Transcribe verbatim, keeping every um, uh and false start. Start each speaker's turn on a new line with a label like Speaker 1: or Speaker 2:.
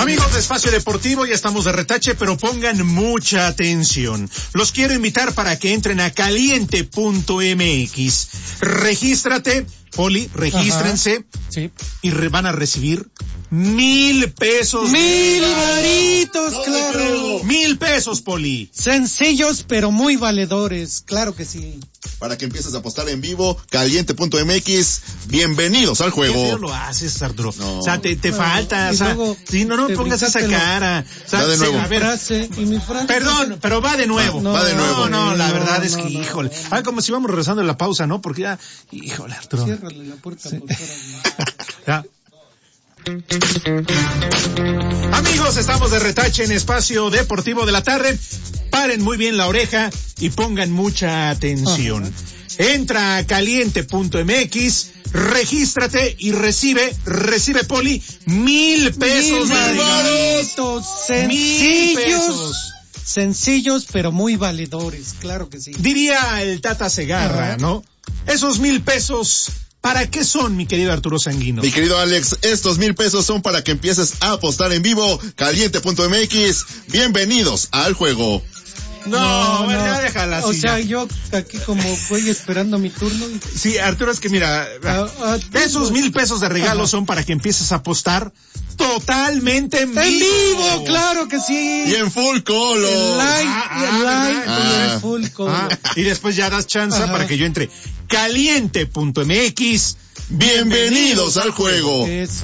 Speaker 1: Amigos de Espacio Deportivo, ya estamos de retache, pero pongan mucha atención. Los quiero invitar para que entren a caliente punto m x. Regístrate, Poli, regístrense.
Speaker 2: Sí.
Speaker 1: Y re- van a recibir mil pesos.
Speaker 2: Mil varitos, claro.
Speaker 1: Mil pesos, Poli.
Speaker 2: Sencillos, pero muy valedores, claro que sí.
Speaker 3: Para que empieces a apostar en vivo, caliente punto m x. Bienvenidos al juego.
Speaker 1: ¿Qué feo lo haces, Arturo?
Speaker 3: No.
Speaker 1: O sea, te, te
Speaker 2: No,
Speaker 1: falta,
Speaker 2: y
Speaker 1: o sea,
Speaker 2: luego
Speaker 1: sí, no, no
Speaker 2: te
Speaker 1: pongas esa
Speaker 2: brincaste lo-
Speaker 1: cara. O sea,
Speaker 3: Va de
Speaker 1: sí,
Speaker 3: nuevo.
Speaker 1: a ver,
Speaker 2: Frase, y mi frase.
Speaker 1: perdón, pero va de nuevo.
Speaker 2: No,
Speaker 3: Va de nuevo.
Speaker 1: No, no, la
Speaker 2: no,
Speaker 1: verdad es
Speaker 2: no,
Speaker 1: que,
Speaker 2: no,
Speaker 1: híjole.
Speaker 2: no.
Speaker 1: Ah, como si vamos regresando en la pausa, ¿no? Porque ya, híjole, Arturo.
Speaker 2: Ciérrale la puerta, por favor.
Speaker 1: Ya. Amigos, estamos de retache en Espacio Deportivo de la Tarde. Paren muy bien la oreja y pongan mucha atención. Entra a caliente punto m x, regístrate y recibe, recibe, Poli, mil pesos.
Speaker 2: Mil
Speaker 1: de regalo.
Speaker 2: varitos,
Speaker 1: Mil pesos.
Speaker 2: sencillos. Sencillos, pero muy valedores, claro que sí.
Speaker 1: Diría el Tata Segarra,
Speaker 2: Ajá.
Speaker 1: ¿no? Esos mil pesos, ¿para qué son, mi querido Arturo Sanguino?
Speaker 3: Mi querido Alex, estos mil pesos son para que empieces a apostar en vivo, caliente punto m x. Bienvenidos al juego.
Speaker 1: No, bueno, ya déjala así.
Speaker 2: O sea,
Speaker 1: ya.
Speaker 2: yo aquí como voy esperando mi turno. y-
Speaker 1: Sí, Arturo, es que mira,
Speaker 2: Ah, ah,
Speaker 1: esos
Speaker 2: tú-
Speaker 1: mil pesos de regalo
Speaker 2: Ajá.
Speaker 1: son para que empieces a apostar totalmente en vivo.
Speaker 2: ¡En vivo! ¡Claro que sí!
Speaker 3: Y en full color.
Speaker 2: El live,
Speaker 1: Ah,
Speaker 2: y el
Speaker 1: ah,
Speaker 2: live
Speaker 3: ¿verdad?
Speaker 2: y
Speaker 3: Ah.
Speaker 2: el full color.
Speaker 1: Ah, y después ya das chance
Speaker 2: Ajá.
Speaker 1: para que yo entre caliente punto m x.
Speaker 3: Bienvenidos al juego.
Speaker 2: Eso.